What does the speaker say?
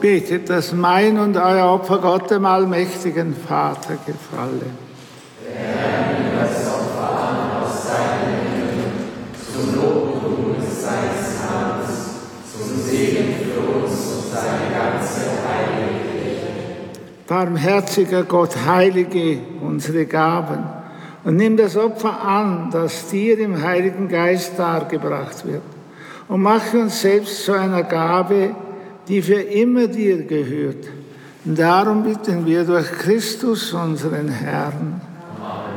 Betet, dass mein und euer Opfer Gott, dem allmächtigen Vater, gefalle. Der nimmt das Opfer an aus seinen Händen, zum Lob und Ruhm seines Namens, zum Segen für uns und seine ganze heilige Kirche. Barmherziger Gott, heilige unsere Gaben und nimm das Opfer an, das dir im Heiligen Geist dargebracht wird, und mache uns selbst zu einer Gabe, die für immer dir gehört. Und darum bitten wir durch Christus, unseren Herrn.